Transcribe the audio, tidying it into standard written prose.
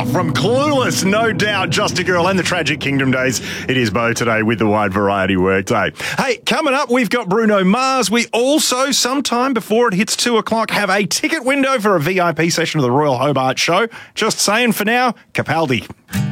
from Clueless, No Doubt, Just a Girl, and the Tragic Kingdom Days. It is Bo today with the Wide Variety Workday. Hey, coming up, we've got Bruno Mars. We also, sometime before it hits 2 o'clock, have a ticket window for a VIP session of the Royal Hobart Show. Just saying for now, Capaldi.